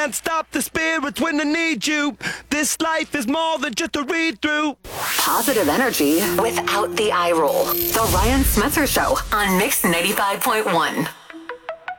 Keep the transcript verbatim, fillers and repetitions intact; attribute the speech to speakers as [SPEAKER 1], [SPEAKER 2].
[SPEAKER 1] Can't stop the spirits when they need you. This life is more than just a read-through.
[SPEAKER 2] Positive energy without the eye roll. The Ryan Smetzer Show on Mix ninety-five point one.